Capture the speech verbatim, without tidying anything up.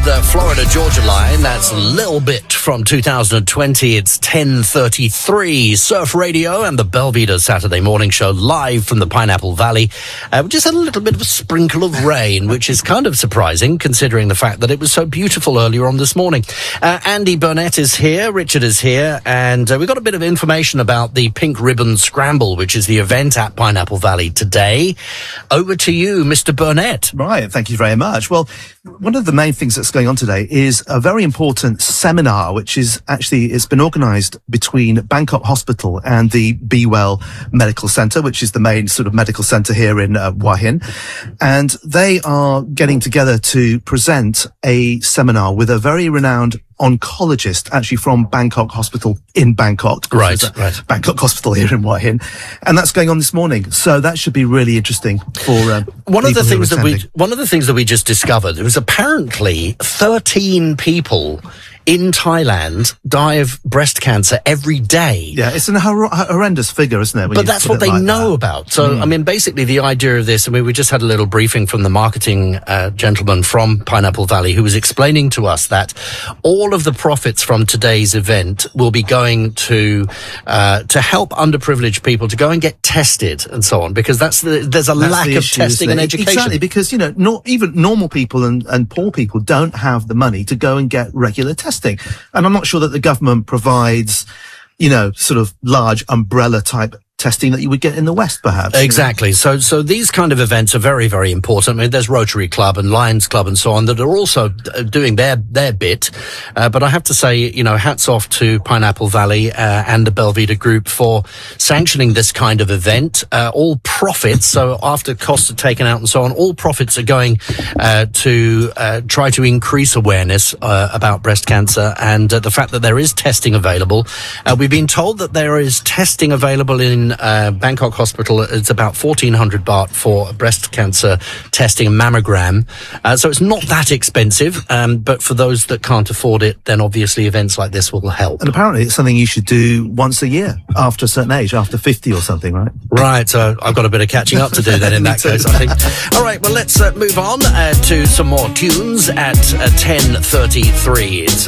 the Florida-Georgia line. That's a little bit from two thousand twenty. It's ten thirty-three. Surf Radio and the Belvedere Saturday Morning Show live from the Pineapple Valley. Uh, we just had a little bit of a sprinkle of rain, which is kind of surprising considering the fact that it was so beautiful earlier on this morning. Uh, Andy Burnett is here, Richard is here, and uh, we've got a bit of information about the Pink Ribbon Scramble, which is the event at Pineapple Valley today. Over to you, Mister Burnett. Right, thank you very much. Well, one of the main things that's going on today is a very important seminar, which is actually, it's been organised between Bangkok Hospital and the Be Well Medical Centre, which is the main sort of medical centre here in uh, Hua Hin. And they are getting together to present a seminar with a very renowned oncologist, actually from Bangkok Hospital in Bangkok. Right, right. Bangkok Hospital here in Hua Hin. And that's going on this morning. So that should be really interesting for uh, one of the things that we attending. one of the things that we just discovered, it was apparently thirteen people in Thailand die of breast cancer every day. Yeah, it's an hor- horrendous figure, isn't it? But that's what they like know that. about. So, mm. I mean, basically the idea of this, I mean, we just had a little briefing from the marketing uh, gentleman from Pineapple Valley who was explaining to us that all of the profits from today's event will be going to uh, to help underprivileged people to go and get tested and so on, because that's the, there's a that's lack the of issue, testing and education. Exactly, because, you know, not, even normal people and, and poor people don't have the money to go and get regular testing. And I'm not sure that the government provides, you know, sort of large umbrella type testing that you would get in the West, perhaps. Exactly. You know? So, so these kind of events are very, very important. I mean, there's Rotary Club and Lions Club and so on that are also doing their, their bit. Uh, but I have to say, you know, hats off to Pineapple Valley, uh, and the Belvedere Group for sanctioning this kind of event. Uh, all profits, so after costs are taken out and so on, all profits are going, uh, to, uh, try to increase awareness, uh, about breast cancer and uh, the fact that there is testing available. Uh, we've been told that there is testing available in Uh, Bangkok Hospital. It's about fourteen hundred baht for breast cancer testing and mammogram. Uh, so it's not that expensive, um, but for those that can't afford it, then obviously events like this will help. And apparently it's something you should do once a year after a certain age, after fifty or something, right? Right, so I've got a bit of catching up to do then in that case, I think. All right, well, let's uh, move on uh, to some more tunes at uh, ten thirty-three. It's